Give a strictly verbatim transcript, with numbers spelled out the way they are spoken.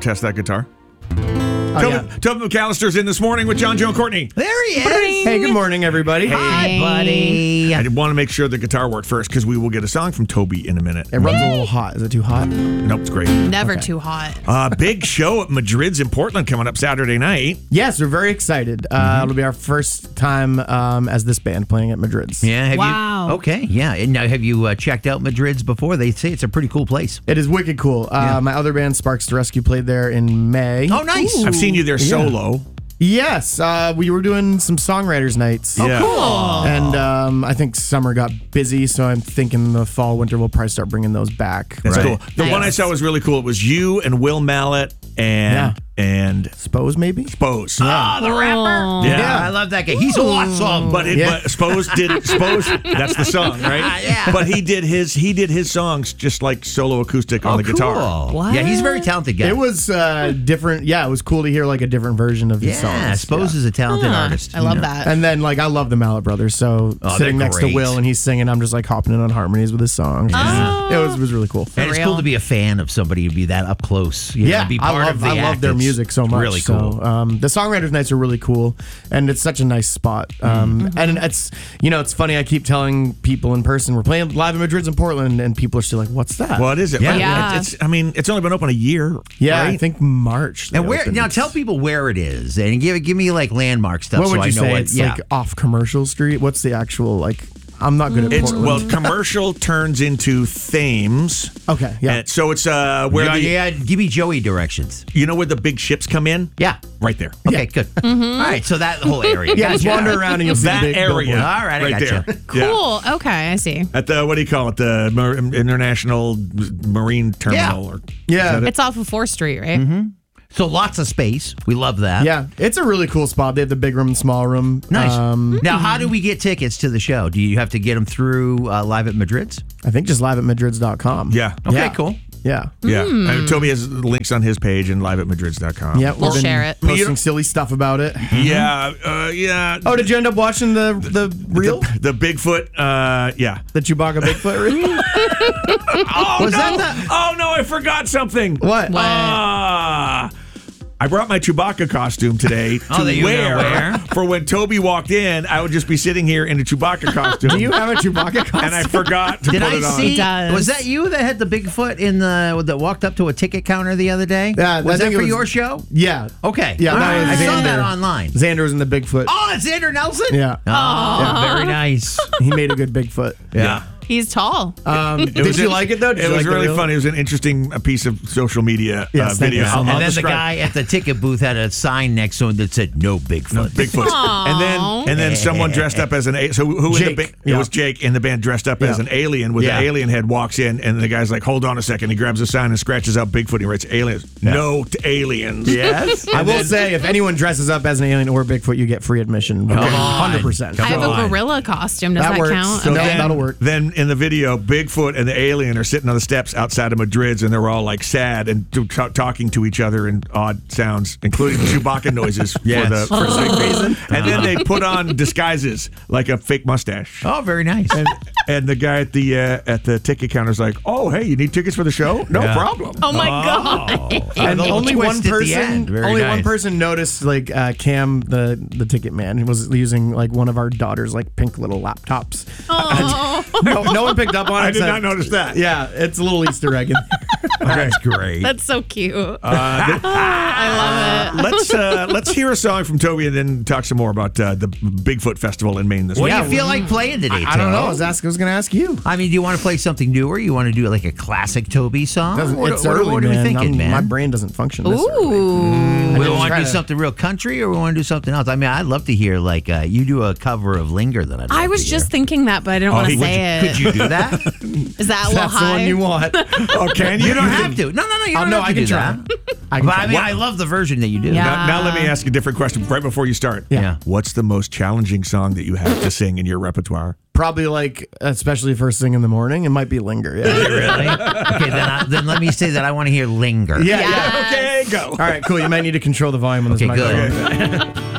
test that guitar? Oh, Toby, yeah. Toby McAllister's in this morning with John, Joe, and Courtney. There he is. Hey, good morning, everybody. Hi, buddy. I did want to make sure the guitar worked first because we will get a song from Toby in a minute. It runs a little hot. Is it too hot? Nope, it's great. Never Okay. too hot. Uh, big show at Madrid's in Portland coming up Saturday night. Yes, we're very excited. Uh, it'll be our first time um, as this band playing at Madrid's. Yeah. Have Wow. You, okay. Yeah. And now, have you uh, checked out Madrid's before? They say it's a pretty cool place. It is wicked cool. Uh, Yeah. My other band, Sparks to Rescue, played there in May. Oh, nice. I've seen you there solo. Yes, uh, we were doing some songwriters nights. Yeah. Cool. And um, I think summer got busy, so I'm thinking the fall, winter, we'll probably start bringing those back. That's Right. cool. The Nice. one I saw was really cool. It was you and Will Mallet and Yeah. and Spose, maybe? Spose. Oh, the rapper. Yeah. I love that guy. He's awesome. But, it, Yeah. but Spose did Spose. That's the song, right? Yeah. But he did his he did his songs just like solo acoustic on Oh, the guitar. cool. What? Yeah, he's a very talented guy. It was uh, different. Yeah, it was cool to hear like a different version of his Yeah, songs. Spose Yeah. is a talented Huh. artist. I love you know? that. And then, like, I love the Mallet Brothers. So Oh, sitting they're next to great. Will and he's singing, I'm just like hopping in on harmonies with his songs. Oh. It was, it was really cool. And it's real. cool to be a fan of somebody and be that up close. You Yeah, know, be I part love of the I love act. their It's music so much. Really cool. So, um, the songwriters nights are really cool, and it's such a nice spot. Um, Mm-hmm. And it's you know it's funny. I keep telling people in person we're playing live in Madrid's in Portland, and people are still like, "What's that?" What is it? Yeah. Right? Yeah. It's, I mean, it's only been open a year. Yeah, right? I think March. they And where opened. now? Tell people where it is and give give me like landmark stuff. What so would I you know say? what. It's yeah. like off Commercial Street. What's the actual like? I'm not good at It's Portland. well, commercial turns into Thames. okay, yeah. And so it's uh where yeah, the yeah, give me Joey directions. you know where the big ships come in? Yeah. Right there. Okay, good. All right, so that whole area. Yeah, just Gotcha. wander around and you'll see That the big area. billboard. All right, I right gotcha. there. Yeah. Cool. Okay, I see. At the what do you call it? The Mar- International Marine Terminal. Yeah. Or, Yeah. is that it? It's off of fourth Street, right? So lots of space. We love that. Yeah, it's a really cool spot. They have the big room and small room. Nice. Um, Now, how do we get tickets to the show? Do you have to get them through uh, Live at Madrid's? I think just live at madrids dot com. Yeah. Okay, Yeah. cool. Yeah. Yeah. And Toby has links on his page and live at madrids dot com. Yeah, We'll we've been share it. You Posting don't- silly stuff about it. Yeah. Uh, yeah. Oh, did you end up watching the the reel? The, the Bigfoot. Uh, yeah. The Chewbacca Bigfoot reel? Oh, Was no. that the- Oh, no. I forgot something. What? Ah. I brought my Chewbacca costume today to Oh, that you were wear, gonna wear? for when Toby walked in. I would just be sitting here in a Chewbacca costume. Do you have a Chewbacca costume? and I forgot to Did put I it on. see? He does. Was that you that had the Bigfoot in the that walked up to a ticket counter the other day? Yeah, I was that think it for was- your show? Yeah. Okay. Yeah, All that right. was I saw that Xander. online. Xander was in the Bigfoot. Oh, it's Xander Nelson. Yeah. Oh, very nice. He made a good Bigfoot. Yeah. He's tall. Um, did was you in- like it though? Did It you was like the really reel? fun. It was an interesting uh, piece of social media Yes, uh, thank video. you so I'll- much. I'll And then the describe- guy at the ticket booth had a sign next to him that said "No Bigfoot." No, Bigfoot. And then and then someone dressed up as an a- so who in Jake. the ba- it Yeah. was Jake in the band dressed up as Yeah. an alien with Yeah. an alien head walks in and the guy's like, hold on a second. He grabs a sign and scratches out Bigfoot. He writes aliens. No to aliens. Yes. I will say, if anyone dresses up as an alien or Bigfoot, you get free admission. on. Hundred percent. I have on. a gorilla costume. Does that, That works. count? So Okay. then- that'll work. Then in the video, Bigfoot and the alien are sitting on the steps outside of Madrid's, and they're all like sad and t- t- talking to each other in odd sounds, including Chewbacca noises Yes. for the for some reason. And then they put on disguises like a fake mustache. Oh, very nice. And, and the guy at the uh, at the ticket counter is like, "Oh, hey, you need tickets for the show? No Yeah. problem." Oh my god. And The little only twist one at the person, end. Very only one nice. person noticed. Like uh, Cam, the the ticket man, was using like one of our daughter's like pink little laptops. no, no one picked up on it. I did except- not notice that. Yeah, it's a little Easter egg in there. That's great. That's so cute. Uh, I love it. let's uh, let's hear a song from Toby and then talk some more about uh, the Bigfoot Festival in Maine this what week. do you feel like playing today? I don't know. I Toe? was asking. I was going to ask you. I mean, do you want to play something newer? You want to do like a classic Toby song? Doesn't- What, it's what- early, what are we man. thinking, I'm- man? My brain doesn't function this early. Ooh. we didn't want try to do to- something real country, or we want to do something else. I mean, I'd love to hear like uh, you do a cover of "Linger" that I'd love I was to just hear. thinking that, but I didn't want to he- say Could it. you do that? Is that a little That's the high? one you want. Oh, can you? You don't have to. No, no, no. You Oh, don't no, have I to can do try. that. I can But I try. mean, I love the version that you do. Yeah. Now, now let me ask you a different question right before you start. Yeah. Yeah. What's the most challenging song that you have to sing in your repertoire? Probably like, especially first thing in the morning, it might be Linger. Yeah. Really? Okay, then, I, then let me say that I want to hear "Linger." Yeah, Yes. yeah. Okay, go. All right, cool. You might need to control the volume on this Okay, microphone. good.